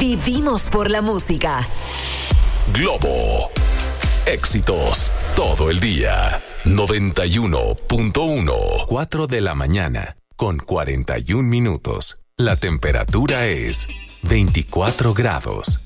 Vivimos por la música. Globo. Éxitos todo el día. 91.1. 4 de la mañana con 41 minutos. La temperatura es 24 grados.